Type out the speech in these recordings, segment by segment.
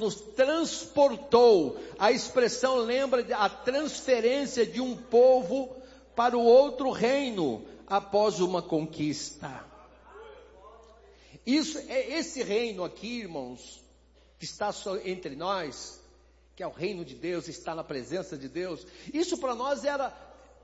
nos transportou. A expressão lembra a transferência de um povo para o outro reino após uma conquista. Esse reino aqui, irmãos, que está entre nós, que é o reino de Deus, está na presença de Deus, isso para nós era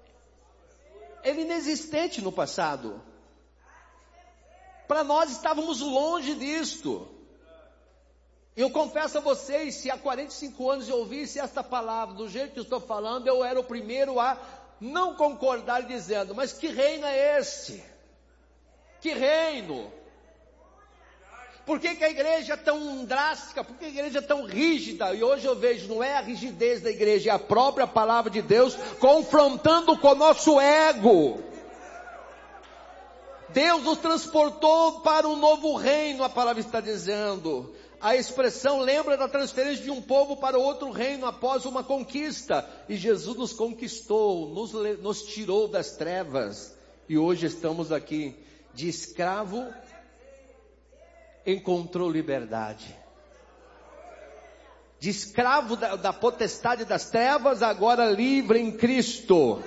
inexistente no passado. Para nós estávamos longe disto. Eu confesso a vocês, se há 45 anos eu ouvisse esta palavra do jeito que eu estou falando, eu era o primeiro a não concordar, dizendo: mas que reino é este? Que reino? Por que a igreja é tão drástica? Por que a igreja é tão rígida? E hoje eu vejo, não é a rigidez da igreja, é a própria palavra de Deus confrontando com o nosso ego. Deus nos transportou para um novo reino, a palavra está dizendo. A expressão lembra da transferência de um povo para outro reino após uma conquista. E Jesus nos conquistou, nos tirou das trevas. E hoje estamos aqui. De escravo, encontrou liberdade. De escravo da potestade das trevas, agora livre em Cristo.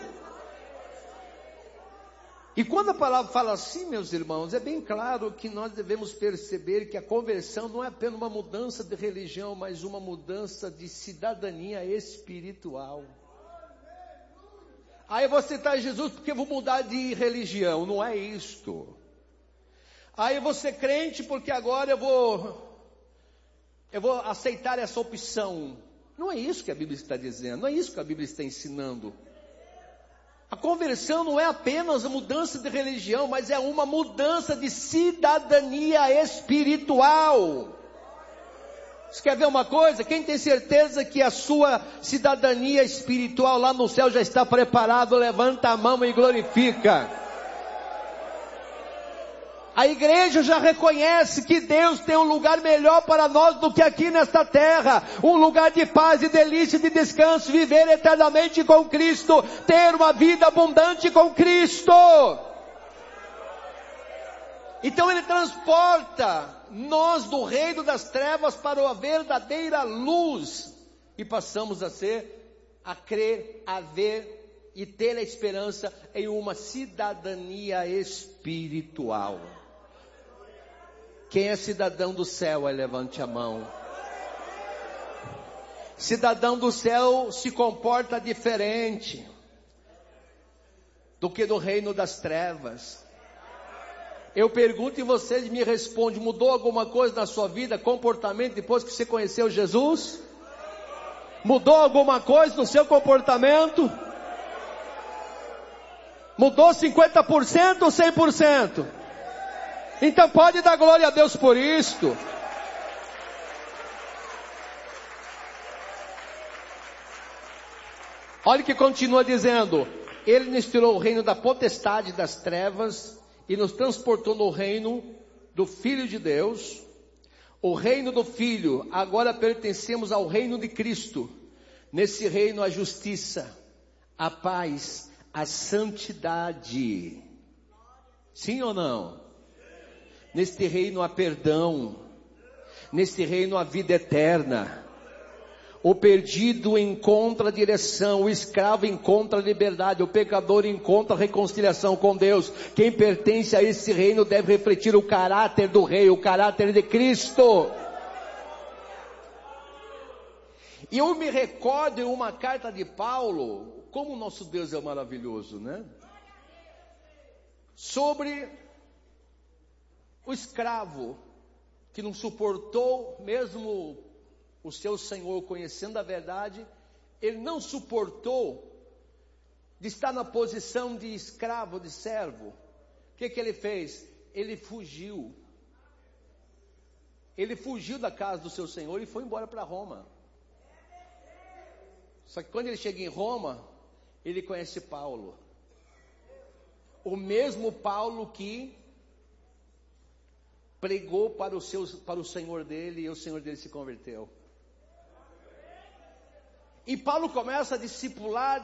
E quando a palavra fala assim, meus irmãos, é bem claro que nós devemos perceber que a conversão não é apenas uma mudança de religião, mas uma mudança de cidadania espiritual. Aí eu vou aceitar Jesus porque eu vou mudar de religião. Não é isto. Aí eu vou ser crente porque agora eu vou aceitar essa opção. Não é isso que a Bíblia está dizendo. Não é isso que a Bíblia está ensinando. A conversão não é apenas a mudança de religião, mas é uma mudança de cidadania espiritual. Você quer ver uma coisa? Quem tem certeza que a sua cidadania espiritual lá no céu já está preparado, levanta a mão e glorifica. A igreja já reconhece que Deus tem um lugar melhor para nós do que aqui nesta terra. Um lugar de paz e delícia, de descanso, viver eternamente com Cristo, ter uma vida abundante com Cristo. Então Ele transporta nós do reino das trevas para a verdadeira luz. E passamos a crer, a ver e ter a esperança em uma cidadania espiritual. Quem é cidadão do céu, levante a mão. Cidadão do céu se comporta diferente do que no reino das trevas. Eu pergunto e vocês me respondem: mudou alguma coisa na sua vida, comportamento, depois que você conheceu Jesus? Mudou alguma coisa no seu comportamento? Mudou 50% ou 100%? Então pode dar glória a Deus por isto. Olha o que continua dizendo: Ele nos tirou o reino da potestade das trevas e nos transportou no reino do Filho de Deus. O reino do Filho, agora pertencemos ao reino de Cristo. Nesse reino a justiça, a paz, a santidade. Sim ou não? Neste reino há perdão. Neste reino há vida eterna. O perdido encontra a direção, o escravo encontra a liberdade, o pecador encontra a reconciliação com Deus. Quem pertence a esse reino deve refletir o caráter do rei, o caráter de Cristo. E eu me recordo em uma carta de Paulo, como o nosso Deus é maravilhoso, né? Sobre o escravo que não suportou, mesmo o seu senhor conhecendo a verdade, ele não suportou de estar na posição de escravo, de servo. O que ele fez? Ele fugiu. Ele fugiu da casa do seu senhor e foi embora para Roma. Só que quando ele chega em Roma, ele conhece Paulo. O mesmo Paulo que pregou para o senhor dele, e o senhor dele se converteu. E Paulo começa a discipular,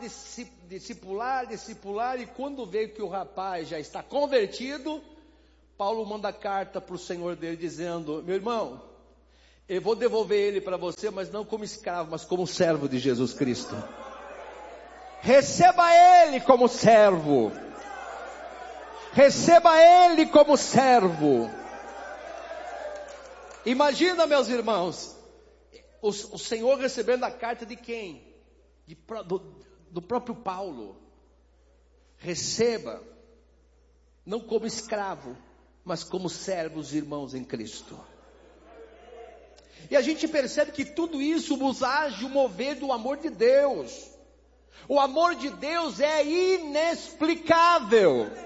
e quando vê que o rapaz já está convertido, Paulo manda carta para o senhor dele dizendo: meu irmão, Eu vou devolver ele para você, mas não como escravo, mas como servo de Jesus Cristo. Receba ele como servo. Receba ele como servo. Imagina, meus irmãos, o Senhor recebendo a carta de quem? Do próprio Paulo. Receba, não como escravo, mas como servos e irmãos em Cristo. E a gente percebe que tudo isso nos age o mover do amor de Deus. O amor de Deus é inexplicável.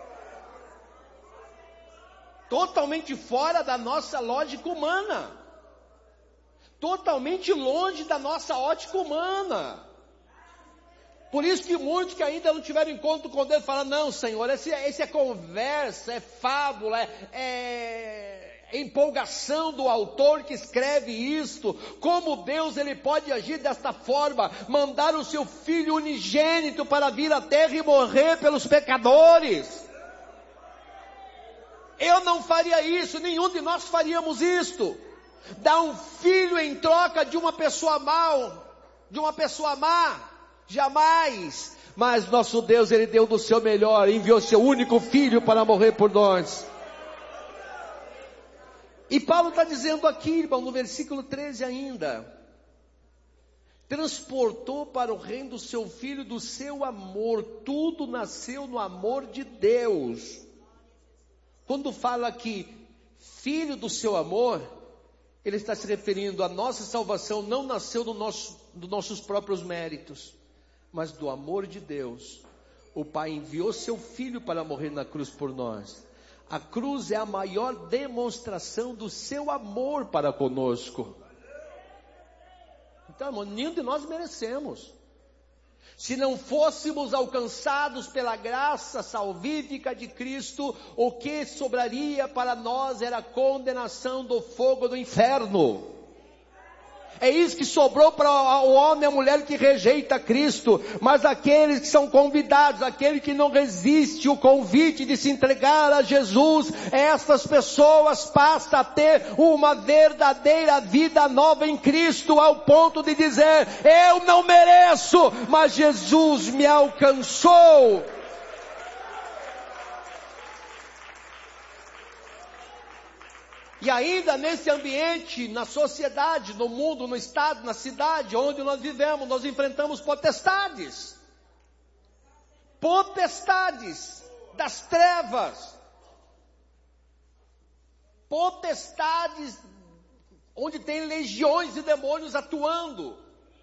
Totalmente fora da nossa lógica humana. Totalmente longe da nossa ótica humana. Por isso que muitos que ainda não tiveram encontro com Deus falam, não, Senhor, esse é conversa, é fábula, é empolgação do autor que escreve isto. Como Deus ele pode agir desta forma, mandar o seu Filho unigênito para vir à terra e morrer pelos pecadores? Eu não faria isso, nenhum de nós faríamos isto. Dar um filho em troca de uma pessoa má, jamais. Mas nosso Deus, ele deu do seu melhor, enviou seu único filho para morrer por nós. E Paulo está dizendo aqui, irmão, no versículo 13 ainda, transportou para o reino do seu filho, do seu amor, tudo nasceu no amor de Deus. Quando fala aqui, filho do seu amor, ele está se referindo à nossa salvação, não nasceu dos nossos próprios méritos, mas do amor de Deus. O Pai enviou seu filho para morrer na cruz por nós. A cruz é a maior demonstração do seu amor para conosco. Então, irmão, nenhum de nós merecemos. Se não fôssemos alcançados pela graça salvífica de Cristo, o que sobraria para nós era a condenação do fogo do inferno. É isso que sobrou para o homem e a mulher que rejeita Cristo. Mas aqueles que são convidados, aquele que não resiste o convite de se entregar a Jesus, essas pessoas passam a ter uma verdadeira vida nova em Cristo, ao ponto de dizer, eu não mereço, mas Jesus me alcançou. E ainda nesse ambiente, na sociedade, no mundo, no estado, na cidade onde nós vivemos, nós enfrentamos potestades. Potestades das trevas. Potestades onde tem legiões de demônios atuando.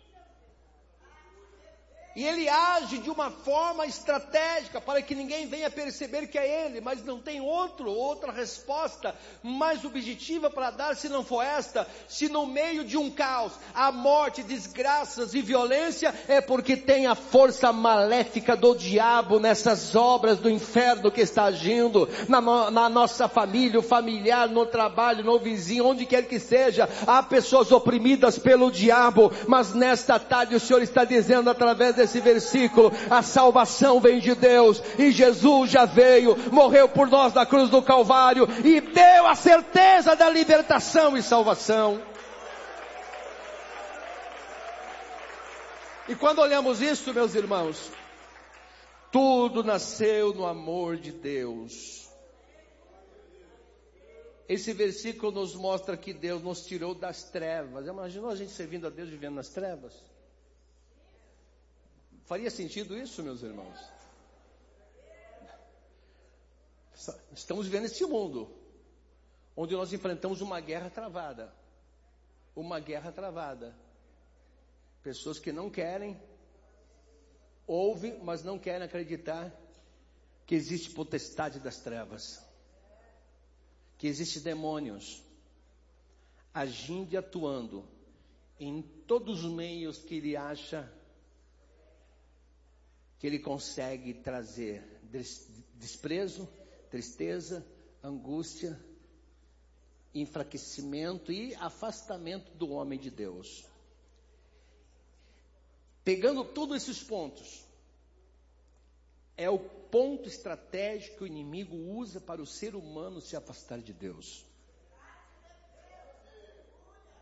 E ele age de uma forma estratégica para que ninguém venha perceber que é ele, mas não tem outra resposta mais objetiva para dar se não for esta. Se no meio de um caos, há morte, desgraças e violência, é porque tem a força maléfica do diabo nessas obras do inferno que está agindo na nossa família, o familiar, no trabalho, no vizinho, onde quer que seja. Há pessoas oprimidas pelo diabo, mas nesta tarde o Senhor está dizendo através desse versículo, a salvação vem de Deus, e Jesus já veio, morreu por nós na cruz do Calvário, e deu a certeza da libertação e salvação. E quando olhamos isso, meus irmãos, tudo nasceu no amor de Deus. Esse versículo nos mostra que Deus nos tirou das trevas. Imaginou a gente servindo a Deus vivendo nas trevas? Faria sentido isso, meus irmãos? Estamos vivendo nesse mundo, onde nós enfrentamos uma guerra travada. Uma guerra travada. Pessoas que não querem, ouvem, mas não querem acreditar que existe potestade das trevas. Que existe demônios agindo e atuando em todos os meios que ele acha que ele consegue trazer desprezo, tristeza, angústia, enfraquecimento e afastamento do homem de Deus. Pegando todos esses pontos, é o ponto estratégico que o inimigo usa para o ser humano se afastar de Deus.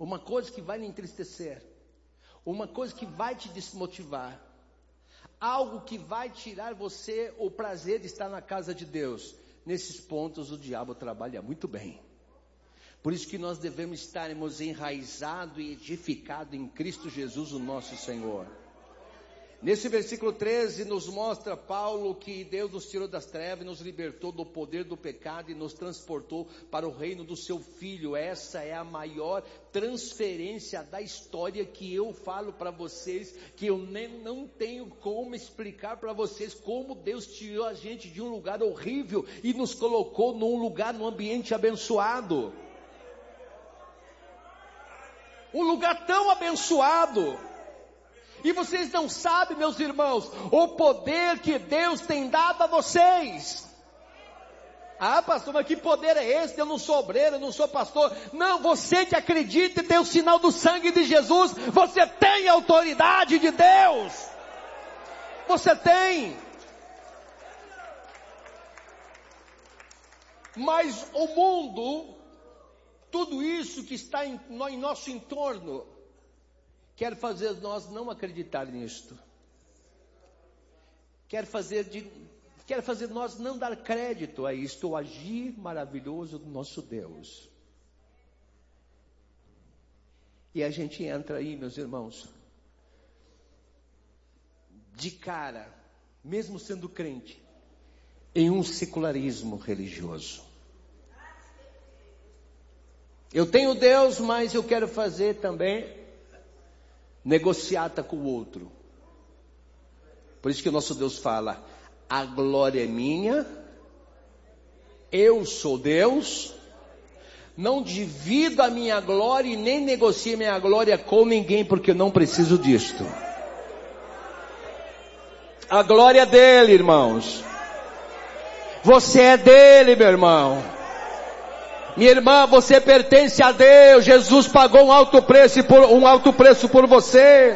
uma coisa que vai lhe entristecer, uma coisa que vai te desmotivar, algo que vai tirar você o prazer de estar na casa de Deus. Nesses pontos o diabo trabalha muito bem. Por isso que nós devemos estarmos enraizados e edificados em Cristo Jesus, o nosso Senhor. Nesse versículo 13 nos mostra Paulo que Deus nos tirou das trevas, nos libertou do poder do pecado e nos transportou para o reino do seu Filho. Essa é a maior transferência da história que eu falo para vocês, que eu não tenho como explicar para vocês como Deus tirou a gente de um lugar horrível e nos colocou num lugar, num ambiente abençoado. Um lugar tão abençoado. E vocês não sabem, meus irmãos, o poder que Deus tem dado a vocês. Ah, pastor, mas que poder é esse? Eu não sou obreiro, eu não sou pastor. Não, você que acredita e tem o sinal do sangue de Jesus, você tem a autoridade de Deus. Você tem. Mas o mundo, tudo isso que está em nosso entorno, quer fazer nós não acreditar nisto. Quer fazer nós não dar crédito a isto, o agir maravilhoso do nosso Deus. E a gente entra aí, meus irmãos, de cara, mesmo sendo crente, em um secularismo religioso. Eu tenho Deus, mas eu quero fazer também negociata com o outro. Por isso que o nosso Deus fala: a glória é minha, eu sou Deus, não divido a minha glória e nem negocio a minha glória com ninguém, porque eu não preciso disto. A glória é dele, irmãos. Você é dele, meu irmão. Minha irmã, você pertence a Deus. Jesus pagou um alto preço por você.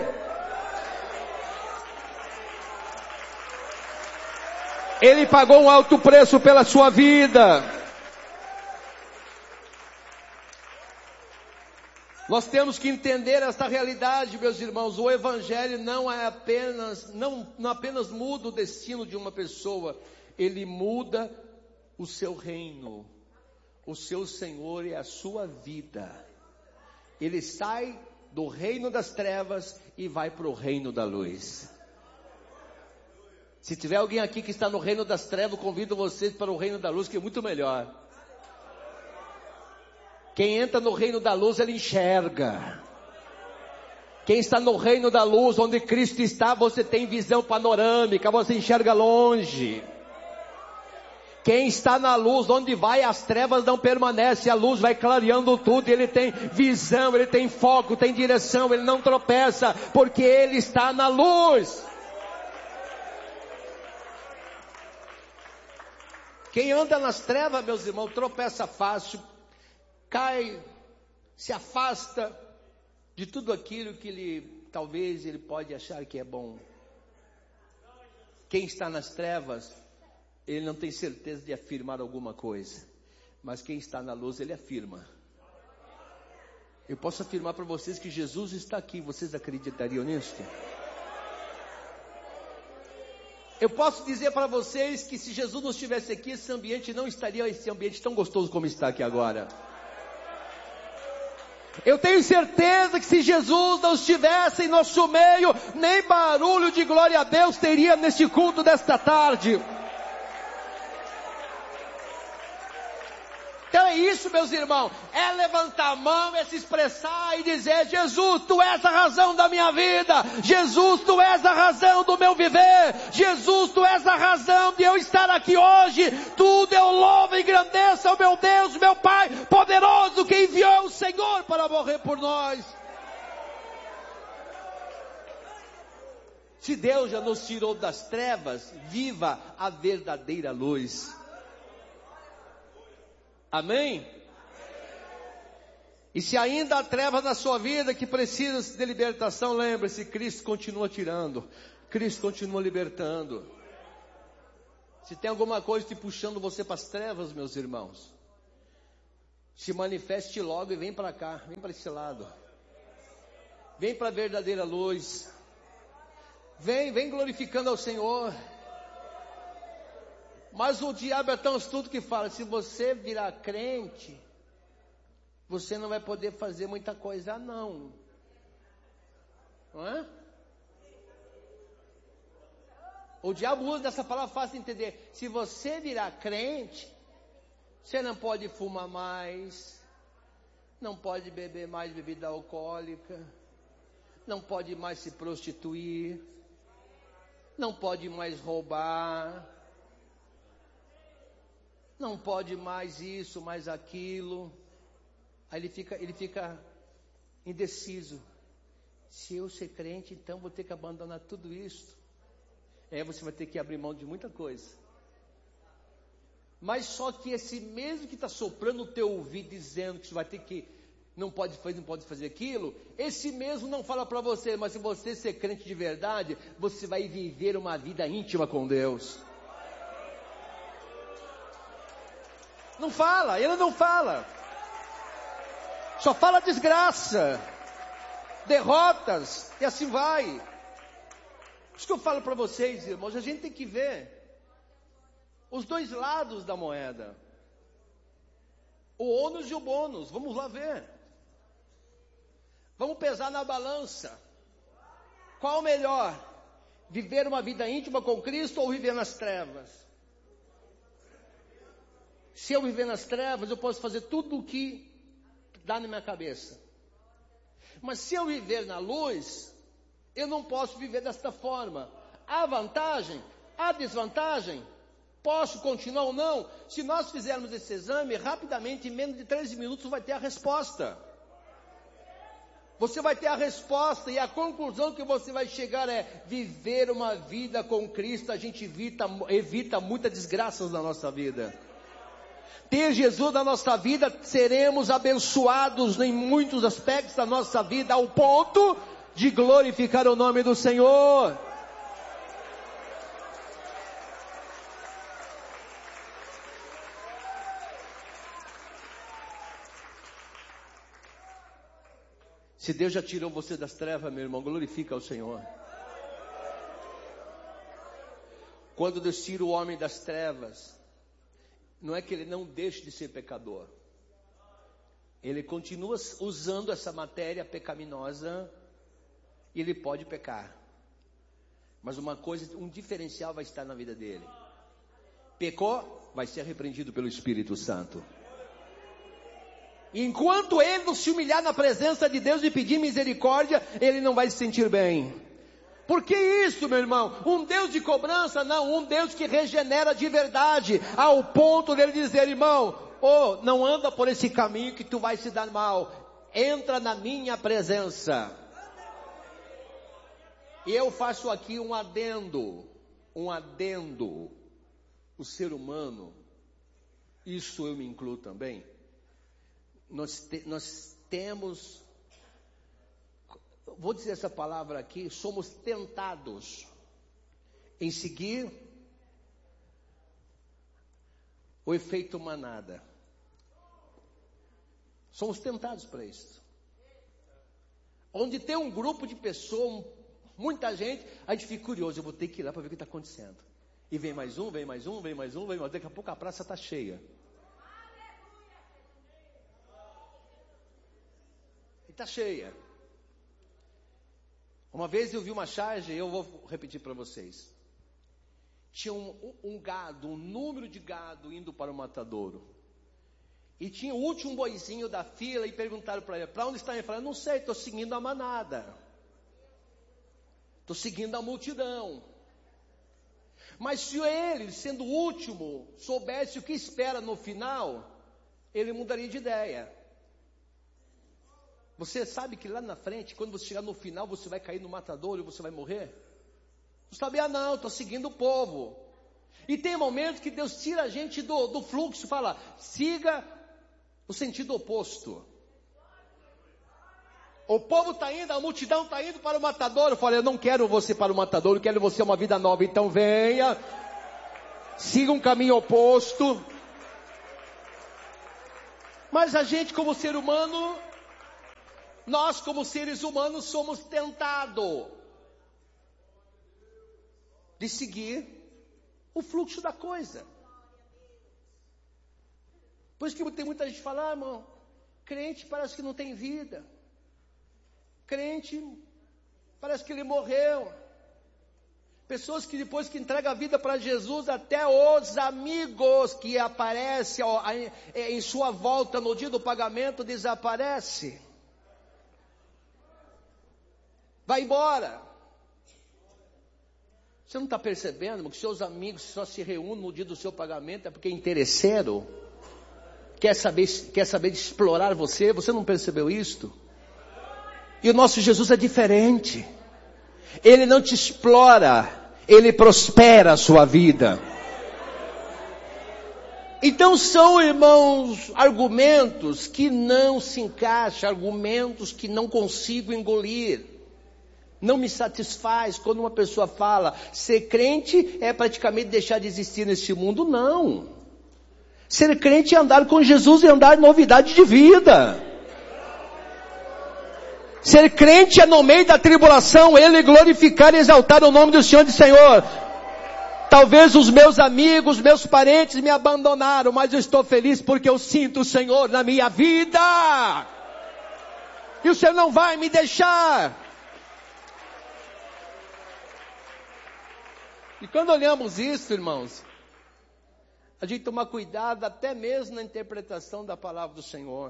Ele pagou um alto preço pela sua vida. Nós temos que entender esta realidade, meus irmãos. O Evangelho não apenas muda o destino de uma pessoa, ele muda o seu reino. O seu Senhor é a sua vida. Ele sai do reino das trevas e vai para o reino da luz. Se tiver alguém aqui que está no reino das trevas, convido vocês para o reino da luz, que é muito melhor. Quem entra no reino da luz, ele enxerga. Quem está no reino da luz, onde Cristo está, você tem visão panorâmica, você enxerga longe. Quem está na luz, onde vai, as trevas não permanecem, a luz vai clareando tudo, ele tem visão, ele tem foco, tem direção, ele não tropeça, porque ele está na luz. Quem anda nas trevas, meus irmãos, tropeça fácil, cai, se afasta de tudo aquilo que talvez ele pode achar que é bom. Quem está nas trevas, ele não tem certeza de afirmar alguma coisa, mas quem está na luz, ele afirma. Eu posso afirmar para vocês que Jesus está aqui. Vocês acreditariam nisso? Eu posso dizer para vocês que se Jesus não estivesse aqui, esse ambiente não estaria esse ambiente tão gostoso como está aqui agora. Eu tenho certeza que se Jesus não estivesse em nosso meio, nem barulho de glória a Deus teria neste culto desta tarde. Então é isso, meus irmãos, é levantar a mão, é se expressar e dizer: Jesus, Tu és a razão da minha vida, Jesus, Tu és a razão do meu viver, Jesus, Tu és a razão de eu estar aqui hoje, tudo eu louvo e engrandeço ao meu Deus, meu Pai poderoso, que enviou o Senhor para morrer por nós. Se Deus já nos tirou das trevas, viva a verdadeira luz. Amém? E se ainda há trevas na sua vida que precisa de libertação, lembre-se, Cristo continua tirando, Cristo continua libertando. Se tem alguma coisa te puxando você para as trevas, meus irmãos, Se manifeste logo e vem para cá, vem para esse lado. Vem para a verdadeira luz. Vem glorificando ao Senhor. Mas o diabo é tão astuto que fala, se você virar crente, você não vai poder fazer muita coisa não. Não é? O diabo usa dessa palavra fácil de entender. Se você virar crente, você não pode fumar mais, não pode beber mais bebida alcoólica, não pode mais se prostituir, não pode mais roubar, não pode mais isso, mais aquilo. Aí ele fica indeciso. Se eu ser crente, então vou ter que abandonar tudo isso. Você vai ter que abrir mão de muita coisa. Mas só que esse mesmo que está soprando o teu ouvido, dizendo que você vai ter que, não pode fazer aquilo, esse mesmo não fala para você, mas se você ser crente de verdade, você vai viver uma vida íntima com Deus. Não fala, ele não fala. Só fala desgraça, derrotas, e assim vai. Isso que eu falo para vocês, irmãos, a gente tem que ver os dois lados da moeda. O ônus e o bônus, vamos lá ver. Vamos pesar na balança. Qual o melhor? Viver uma vida íntima com Cristo ou viver nas trevas? Se eu viver nas trevas, eu posso fazer tudo o que dá na minha cabeça. Mas se eu viver na luz, eu não posso viver desta forma. Há vantagem? Há desvantagem? Posso continuar ou não? Se nós fizermos esse exame, rapidamente, em menos de 13 minutos, vai ter a resposta. Você vai ter a resposta e a conclusão que você vai chegar é viver uma vida com Cristo. A gente evita muitas desgraças na nossa vida. Ter Jesus na nossa vida, seremos abençoados em muitos aspectos da nossa vida, ao ponto de glorificar o nome do Senhor. Se Deus já tirou você das trevas, meu irmão, glorifica o Senhor. Quando Deus tira o homem das trevas, não é que ele não deixe de ser pecador. Ele continua usando essa matéria pecaminosa e ele pode pecar. Mas uma coisa, um diferencial vai estar na vida dele. Pecou, vai ser repreendido pelo Espírito Santo. Enquanto ele não se humilhar na presença de Deus e pedir misericórdia, ele não vai se sentir bem. Por que isso, meu irmão? Um Deus de cobrança? Não, um Deus que regenera de verdade, ao ponto dele dizer, irmão, não anda por esse caminho que tu vai se dar mal. Entra na minha presença. E eu faço aqui um adendo. O ser humano, isso eu me incluo também. Nós temos, vou dizer essa palavra aqui, somos tentados em seguir o efeito manada. Somos tentados para isso. Onde tem um grupo de pessoas, muita gente, a gente fica curioso, eu vou ter que ir lá para ver o que está acontecendo. E vem mais um, daqui a pouco a praça está cheia. Está cheia. Uma vez eu vi uma charge, eu vou repetir para vocês. Tinha um gado, um número de gado indo para o matadouro. E tinha o último boizinho da fila e perguntaram para ele, para onde está? Ele falou, não sei, estou seguindo a manada. Estou seguindo a multidão. Mas se ele, sendo o último, soubesse o que espera no final, ele mudaria de ideia. Você sabe que lá na frente, quando você chegar no final, você vai cair no matadouro e você vai morrer? Não sabia não, estou seguindo o povo. E tem momentos que Deus tira a gente do fluxo e fala, siga o sentido oposto. O povo está indo, a multidão está indo para o matadouro. Eu falei, eu não quero você para o matadouro, eu quero você uma vida nova. Então venha, siga um caminho oposto. Mas a gente como ser humano, nós como seres humanos somos tentados de seguir o fluxo da coisa. Por isso que tem muita gente que fala, irmão, crente parece que não tem vida. Crente parece que ele morreu. Pessoas que depois que entregam a vida para Jesus, até os amigos que aparecem em sua volta no dia do pagamento, desaparece. Vai embora. Você não está percebendo que seus amigos só se reúnem no dia do seu pagamento é porque é interesseiro? Quer saber de explorar você? Você não percebeu isto? E o nosso Jesus é diferente. Ele não te explora, Ele prospera a sua vida. Então são, irmãos, argumentos que não se encaixam, argumentos que não consigo engolir. Não me satisfaz quando uma pessoa fala, ser crente é praticamente deixar de existir nesse mundo. Não. Ser crente é andar com Jesus e andar em novidade de vida. Ser crente é no meio da tribulação, Ele glorificar e exaltar o nome do Senhor e Senhor. Talvez os meus amigos, meus parentes me abandonaram, mas eu estou feliz porque eu sinto o Senhor na minha vida. E o Senhor não vai me deixar. E quando olhamos isso, irmãos, a gente toma cuidado até mesmo na interpretação da palavra do Senhor.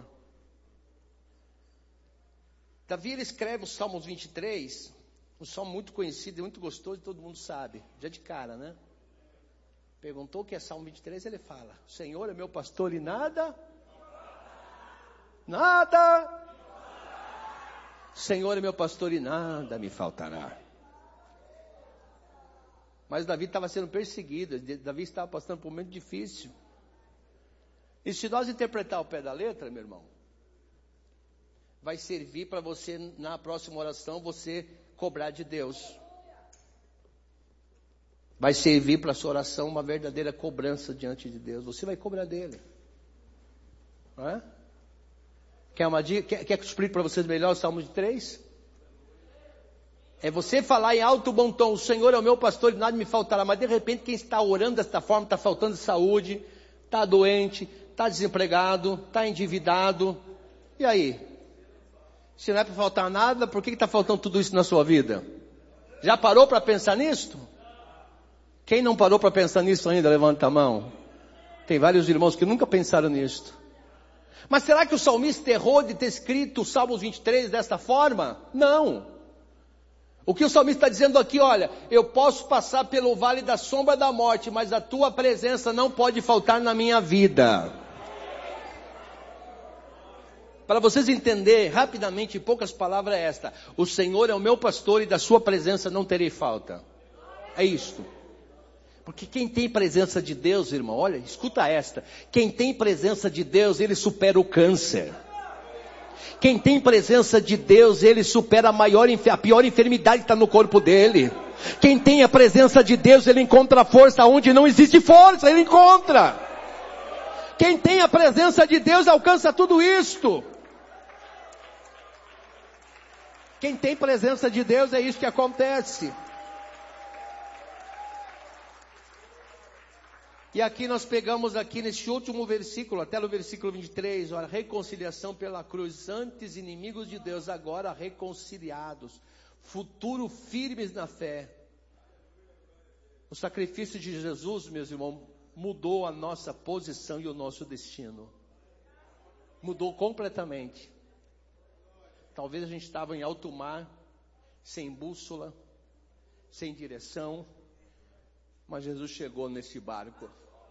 Davi, ele escreve o Salmos 23, um salmo muito conhecido e muito gostoso, e todo mundo sabe, já de cara, né? Perguntou o que é Salmo 23, ele fala, o Senhor é meu pastor e nada, o Senhor é meu pastor e nada me faltará. Mas Davi estava sendo perseguido, Davi estava passando por um momento difícil. E se nós interpretar o pé da letra, meu irmão, vai servir para você, na próxima oração, você cobrar de Deus. Vai servir para a sua oração uma verdadeira cobrança diante de Deus. Você vai cobrar dele. Não é? Quer uma dica? Quer que eu explique para vocês melhor o Salmo de 3? É você falar em alto bom tom, o Senhor é o meu pastor e nada me faltará. Mas de repente quem está orando desta forma, está faltando saúde, está doente, está desempregado, está endividado. E aí? Se não é para faltar nada, por que está faltando tudo isso na sua vida? Já parou para pensar nisto? Quem não parou para pensar nisso ainda, levanta a mão. Tem vários irmãos que nunca pensaram nisto. Mas será que o salmista errou de ter escrito o Salmos 23 desta forma? Não. O que o salmista está dizendo aqui, olha, eu posso passar pelo vale da sombra da morte, mas a tua presença não pode faltar na minha vida. Para vocês entenderem rapidamente, em poucas palavras é esta, o Senhor é o meu pastor e da sua presença não terei falta. É isto. Porque quem tem presença de Deus, irmão, olha, escuta esta, quem tem presença de Deus, ele supera o câncer. Quem tem presença de Deus, ele supera a pior enfermidade que está no corpo dele. Quem tem a presença de Deus, ele encontra força onde não existe força, ele encontra. Quem tem a presença de Deus, alcança tudo isto. Quem tem presença de Deus, é isso que acontece. E aqui nós pegamos aqui nesse último versículo, até no versículo 23, olha, reconciliação pela cruz, antes inimigos de Deus, agora reconciliados, futuro firmes na fé. O sacrifício de Jesus, meus irmãos, mudou a nossa posição e o nosso destino. Mudou completamente. Talvez a gente estava em alto mar, sem bússola, sem direção, mas Jesus chegou nesse barco.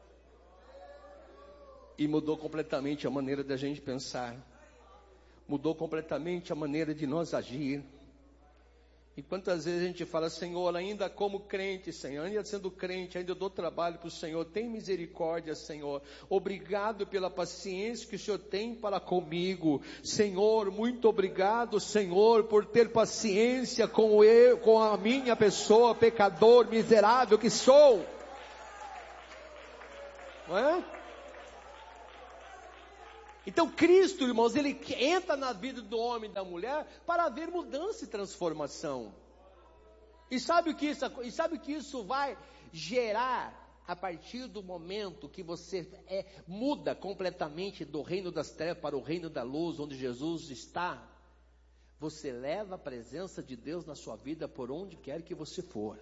E mudou completamente a maneira da gente pensar. Mudou completamente a maneira de nós agir. E quantas vezes a gente fala, Senhor, ainda como crente, Senhor, ainda sendo crente, ainda dou trabalho para o Senhor, tem misericórdia, Senhor. Obrigado pela paciência que o Senhor tem para comigo. Senhor, muito obrigado, Senhor, por ter paciência com a minha pessoa, pecador, miserável que sou. Não é? Então Cristo, irmãos, ele entra na vida do homem e da mulher para haver mudança e transformação. E sabe o que isso vai gerar a partir do momento que você muda completamente do reino das trevas para o reino da luz, onde Jesus está? Você leva a presença de Deus na sua vida por onde quer que você for.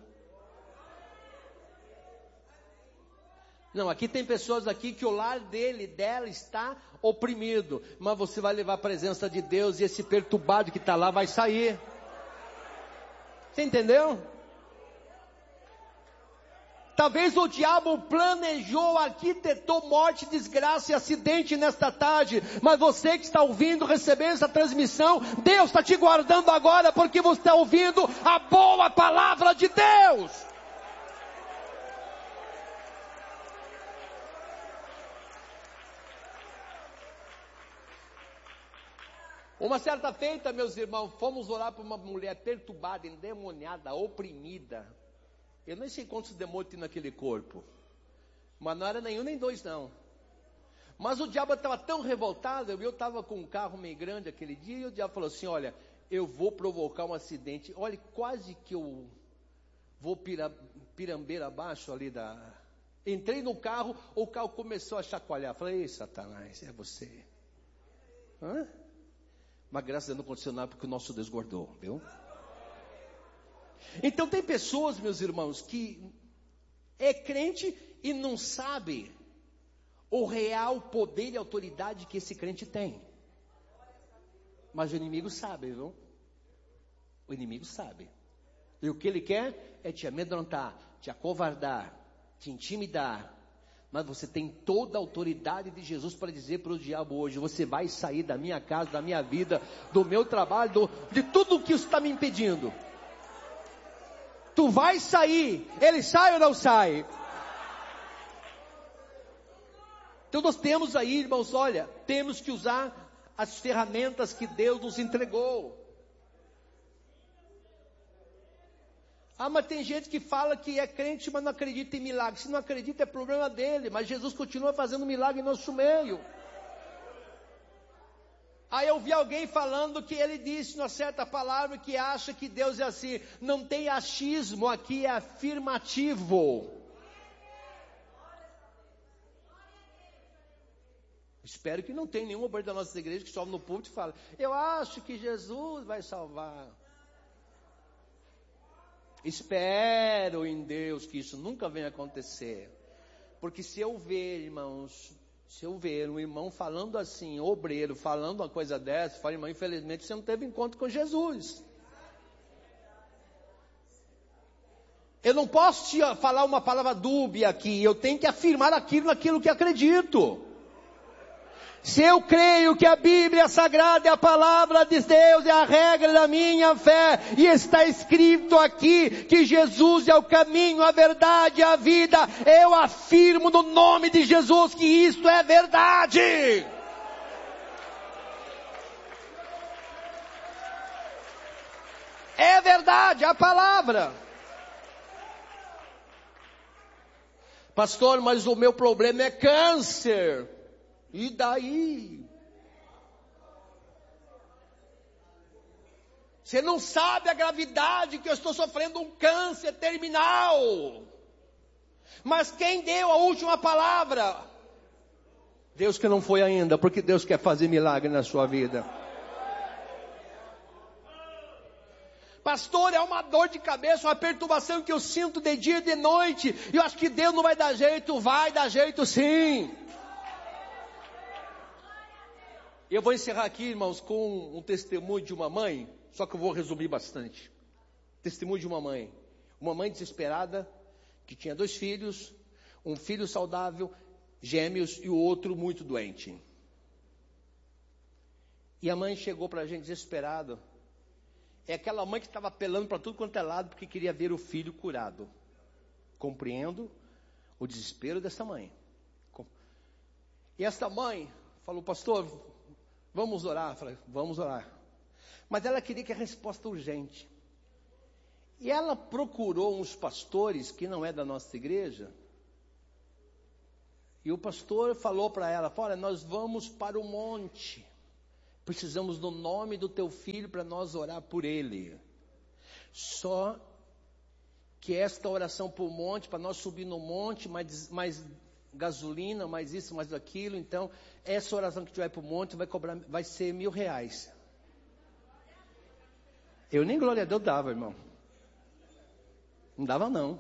Não, aqui tem pessoas aqui que o lar dela está oprimido, mas você vai levar a presença de Deus e esse perturbado que está lá vai sair. Você entendeu? Talvez o diabo planejou, arquitetou morte, desgraça e acidente nesta tarde, mas você que está ouvindo, recebendo essa transmissão, Deus está te guardando agora, porque você está ouvindo a boa palavra de Deus. Uma certa feita, meus irmãos, fomos orar por uma mulher perturbada, endemoniada, oprimida. Eu nem sei quantos demônios tem naquele corpo, mas não era nenhum nem dois não. Mas o diabo estava tão revoltado, eu estava com um carro meio grande aquele dia, e o diabo falou assim, olha, eu vou provocar um acidente, olha, quase que eu vou pirambeira abaixo ali da... Entrei no carro, o carro começou a chacoalhar, falei, ei Satanás, é você. Hã? Mas graças a Deus não aconteceu nada, porque o nosso Deus guardou, viu? Então tem pessoas, meus irmãos, que é crente e não sabe o real poder e autoridade que esse crente tem. Mas o inimigo sabe, viu? O inimigo sabe. E o que ele quer é te amedrontar, te acovardar, te intimidar. Mas você tem toda a autoridade de Jesus para dizer para o diabo hoje, você vai sair da minha casa, da minha vida, do meu trabalho, de tudo o que está me impedindo. Tu vai sair, ele sai ou não sai? Então nós temos aí, irmãos, olha, temos que usar as ferramentas que Deus nos entregou. Ah, mas tem gente que fala que é crente, mas não acredita em milagre. Se não acredita é problema dele, mas Jesus continua fazendo milagre em nosso meio. Aí eu vi alguém falando que ele disse uma certa palavra que acha que Deus é assim. Não tem achismo, aqui é afirmativo. Espero que não tenha nenhum obreiro da nossa igreja que sobe no púlpito e fala, eu acho que Jesus vai salvar. Espero em Deus que isso nunca venha acontecer. Porque se eu ver, irmãos, um irmão falando assim, obreiro, falando uma coisa dessa, eu falo, irmão, infelizmente você não teve encontro com Jesus. Eu não posso te falar uma palavra dúbia aqui, eu tenho que afirmar naquilo que acredito. Se eu creio que a Bíblia Sagrada é a palavra de Deus, é a regra da minha fé, e está escrito aqui que Jesus é o caminho, a verdade e a vida, eu afirmo no nome de Jesus que isto é verdade. É verdade, a palavra. Pastor, mas o meu problema é câncer. E daí? Você não sabe a gravidade que eu estou sofrendo um câncer terminal. Mas quem deu a última palavra? Deus que não foi ainda, porque Deus quer fazer milagre na sua vida. Pastor, é uma dor de cabeça, uma perturbação que eu sinto de dia e de noite. E eu acho que Deus não vai dar jeito. Vai dar jeito sim. Eu vou encerrar aqui, irmãos, com um testemunho de uma mãe, só que eu vou resumir bastante. Testemunho de uma mãe desesperada, que tinha 2 filhos, um filho saudável, gêmeos, e o outro muito doente. E a mãe chegou para a gente desesperada. É aquela mãe que estava apelando para tudo quanto é lado, porque queria ver o filho curado. Compreendo o desespero dessa mãe. E essa mãe falou, pastor, vamos orar. Eu falei, vamos orar. Mas ela queria que a resposta urgente. E ela procurou uns pastores que não é da nossa igreja. E o pastor falou para ela, olha, nós vamos para o monte. Precisamos do nome do teu filho para nós orar por ele. Só que esta oração para o monte, para nós subir no monte, mais gasolina, mais isso, mais aquilo. Então, essa oração que tiver para o monte vai ser R$1.000. Eu nem glória a Deus dava, irmão. Não dava não.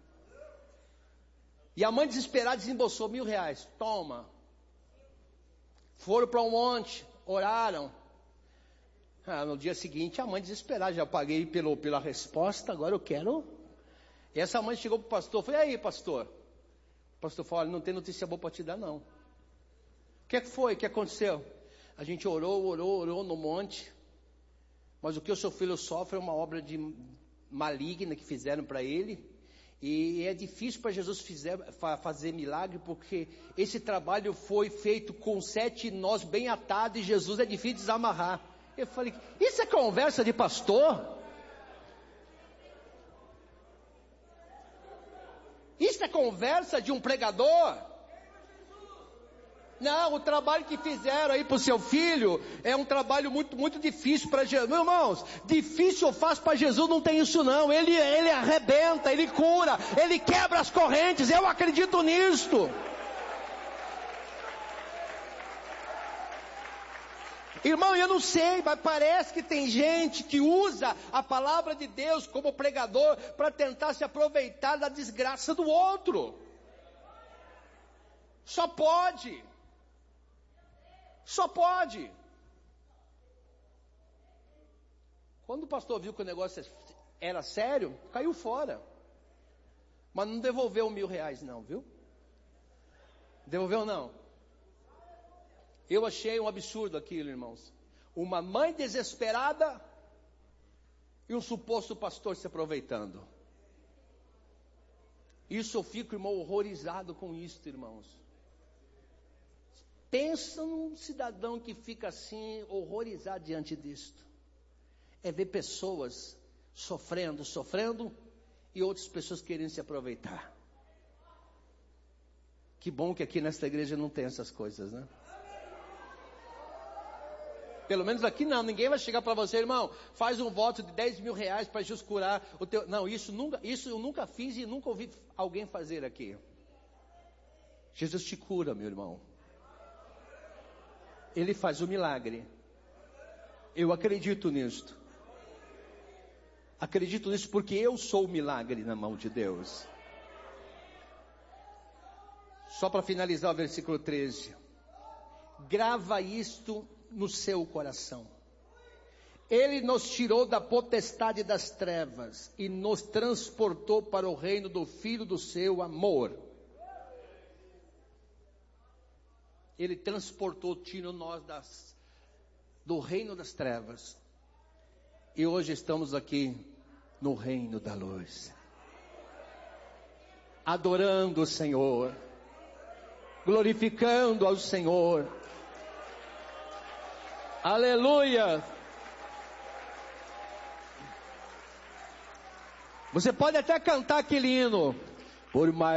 E a mãe desesperada desembolsou R$1.000. Toma. Foram para um monte, oraram. No dia seguinte a mãe desesperada, já paguei pela resposta, agora eu quero. E essa mãe chegou para o pastor, falei, e aí pastor? O pastor falou, olha, não tem notícia boa para te dar não. O que foi? O que aconteceu? A gente orou no monte. Mas o que o seu filho sofre é uma obra maligna que fizeram para ele. E é difícil para Jesus fazer milagre, porque esse trabalho foi feito com 7 nós bem atados e Jesus é difícil de desamarrar. Eu falei, isso é conversa de pastor? Isso é conversa de um pregador? Não, o trabalho que fizeram aí para o seu filho é um trabalho muito, muito difícil para Jesus. Meus irmãos, difícil eu faço para Jesus, não tem isso não. Ele arrebenta, ele cura, ele quebra as correntes, eu acredito nisto. Irmão, eu não sei, mas parece que tem gente que usa a palavra de Deus como pregador para tentar se aproveitar da desgraça do outro. Só pode. Quando o pastor viu que o negócio era sério, caiu fora. Mas não devolveu R$1.000 não, viu? Devolveu não. Eu achei um absurdo aquilo, irmãos. Uma mãe desesperada e um suposto pastor se aproveitando. Isso eu fico, irmão, horrorizado com isso, irmãos. Pensa num cidadão que fica assim, horrorizado diante disto. É ver pessoas sofrendo, e outras pessoas querendo se aproveitar. Que bom que aqui nesta igreja não tem essas coisas, né? Pelo menos aqui não, ninguém vai chegar para você, irmão, faz um voto de R$10.000 para Jesus curar o teu... Não, isso eu nunca fiz e nunca ouvi alguém fazer aqui. Jesus te cura, meu irmão. Ele faz o milagre. Eu acredito nisto. Acredito nisso porque eu sou o milagre na mão de Deus. Só para finalizar o versículo 13. Grava isto no seu coração. Ele nos tirou da potestade das trevas e nos transportou para o reino do Filho do seu amor. Ele tirou nós do reino das trevas. E hoje estamos aqui no reino da luz. Adorando o Senhor. Glorificando ao Senhor. Aleluia! Você pode até cantar aquele hino. Por mais